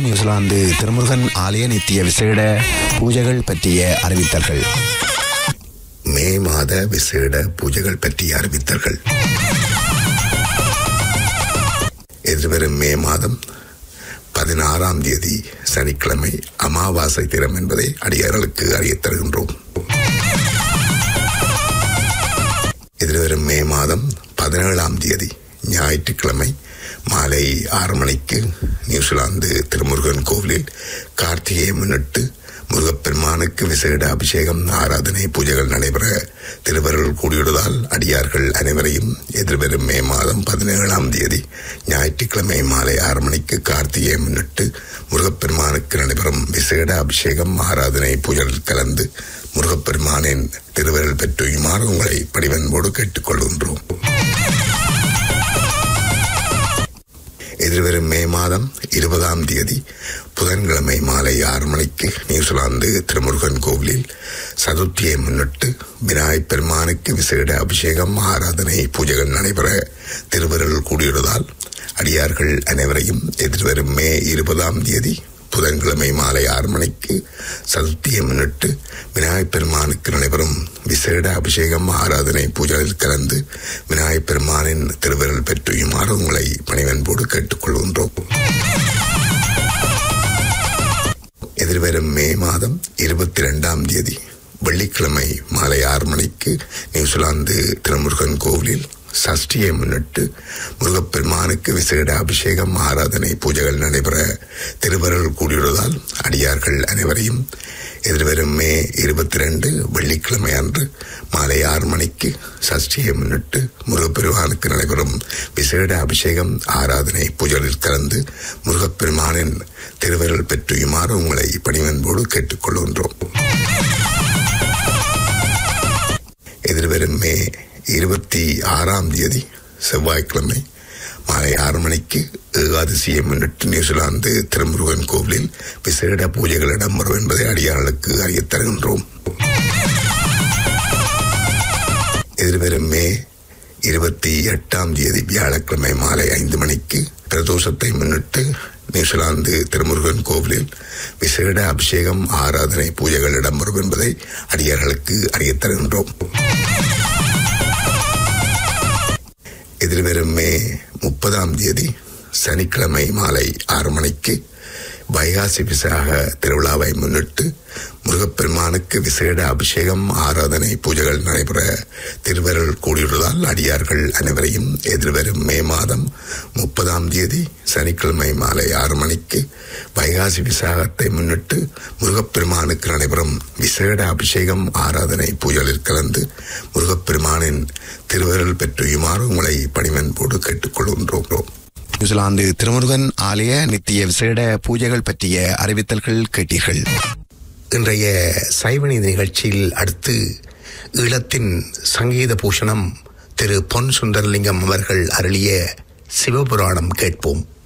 New Zealand Thirumurugan ஆலய நித்திய விசேட பூஜைகள் பற்றிய அறிவித்தல்கள். மே மாத விசேட பூஜைகள் பற்றிய அறிவித்தல்கள். எதிர்வரும் மே மாதம் 16ஆம் தேதி சனிக்கிழமை அமாவாசை தினம் என்பதை அடியார்களுக்கு அறியத் தருகின்றோம். எதிர்வரும் மே மாதம் 17ஆம் தேதி ஞாயிற்றுக்கிழமை மாலை 6 மணிக்கு நியூசிலாந்து திருமுருகன் கோவிலில் கார்த்திகையை முன்னிட்டு முருகப்பெருமானுக்கு விசேட அபிஷேகம் ஆராதனை பூஜைகள் நடைபெற திருவருள் கூடியுள்ளதால் அடியார்கள் அனைவரையும் எதிர்வரும் மே மாதம் 17ஆம் தேதி ஞாயிற்றுக்கிழமை மாலை 6 மணிக்கு கார்த்திகையை முன்னிட்டு முருகப்பெருமானுக்கு நடைபெறும் விசேட அபிஷேகம் ஆராதனை பூஜைகள் கலந்து முருகப்பெருமானின் திருவருள் பெற்றுமாறு உங்களை பணிவன்போடு கேட்டுக்கொள்கின்றோம். எதிர்வரும் மே மாதம் 20ஆம் தேதி புதன்கிழமை மாலை 6 மணிக்கு நியூசிலாந்து திருமுருகன் கோவிலில் சதுர்த்தியை முன்னிட்டு விநாயகப் பெருமானுக்கு விசேட அபிஷேகம் ஆராதனை பூஜைகள் நடைபெற திருவருள் கூடியுள்ளதால் அடியார்கள் அனைவரையும் எதிர்வரும் மே 20ஆம் தேதி புதன்கிழமை மாலை 6 மணிக்கு சதுர்த்தியை முன்னிட்டு விநாயகப் பெருமானுக்கு நடைபெறும் விசேட அபிஷேகம் ஆராதனை பூஜைகளில் கலந்து விநாயகப் பெருமானின் திருவருள் பெற்றுமாறு உங்களை பணிவன்போடு கேட்டுக்கொள்கின்றோம். எதிர்வரும் மே மாதம் 22ஆம் தேதி வெள்ளிக்கிழமை மாலை 6 மணிக்கு நியூசிலாந்து திருமுருகன் கோவிலில் சஷ்டியை முன்னிட்டு முருகப்பெருமானுக்கு விசேட அபிஷேகம் ஆராதனை பூஜைகள் நடைபெற திருவருள் கூடியுள்ளதால் அடியார்கள் அனைவரையும் எதிர்வரும் மே 22 வெள்ளிக்கிழமை அன்று மாலை 6 மணிக்கு சஷ்டியை முன்னிட்டு முருகப்பெருமானுக்கு நடைபெறும் விசேட அபிஷேகம் ஆராதனை பூஜைகளில் கலந்து முருகப்பெருமானின் திருவருள் பெற்றுமாறு உங்களை பணிவன்போடு கேட்டுக்கொள்கின்றோம். எதிர்வரும் மே 26ஆம் தேதி செவ்வாய்க்கிழமை மாலை 6 மணிக்கு ஏகாதசியை முன்னிட்டு நியூசிலாந்து திருமுருகன் கோவிலில் விசேட பூஜைகள் இடம்பெறும் என்பதை அடியார்களுக்கு அறியத் தருகின்றோம். எதிர்வரும் மே 28ஆம் தேதி வியாழக்கிழமை மாலை 5 மணிக்கு பிரதோஷத்தை முன்னிட்டு நியூசிலாந்து திருமுருகன் கோவிலில் விசேட அபிஷேகம் ஆராதனை பூஜைகள் இடம்பெறும் என்பதை அடியார்களுக்கு அறியத் தருகின்றோம். எதிர்வரும் மே 30ஆம் தேதி சனிக்கிழமை மாலை 6 மணிக்கு வைகாசி விசாக திருவிழாவை முன்னிட்டு முருகப்பெருமானுக்கு விசேட அபிஷேகம் ஆராதனை பூஜைகள் நடைபெற திருவருள் கூடியுள்ளதால் அடியார்கள் அனைவரையும் எதிர்வரும் மே மாதம் 30ஆம் தேதி சனிக்கிழமை மாலை 6 மணிக்கு வைகாசி விசாகத்தை முன்னிட்டு முருகப்பெருமானுக்கு நடைபெறும் விசேட அபிஷேகம் ஆராதனை பூஜைகளில் கலந்து முருகப்பெருமானின் திருவருள் பெற்றுமாறு உங்களை பணிவன்போடு கேட்டுக்கொள்கின்றோம். நியூசிலாந்து திருமுருகன் ஆலய நித்திய விசேட பூஜைகள் பற்றிய அறிவித்தல்கள் கேட்டீர்கள். இன்றைய சைவநீதி நிகழ்ச்சியில் அடுத்து ஈழத்தின் சங்கீத பூஷணம் திரு பொன் சுந்தரலிங்கம் அவர்கள் அருளிய சிவபுராணம் கேட்போம்.